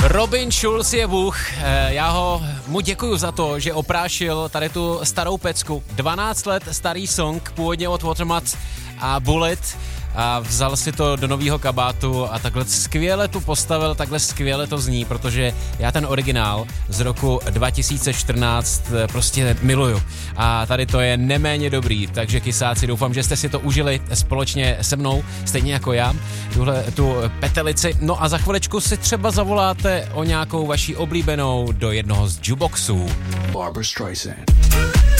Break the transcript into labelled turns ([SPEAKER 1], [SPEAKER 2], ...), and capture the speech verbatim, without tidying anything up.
[SPEAKER 1] Robin Schulz je bůh, já ho mu děkuju za to, že oprášil tady tu starou pecku. dvanáct let starý song, původně od Watermat a Bullet, a vzal si to do nového kabátu a takhle skvěle tu postavil, takhle skvěle to zní, protože já ten originál z roku dva tisíce čtrnáct prostě miluju. A tady to je neméně dobrý, takže kysáci, doufám, že jste si to užili společně se mnou, stejně jako já, tuhle tu petelici. No a za chvilečku si třeba zavoláte o nějakou vaší oblíbenou do jednoho z jukeboxů.
[SPEAKER 2] Barbra Streisand.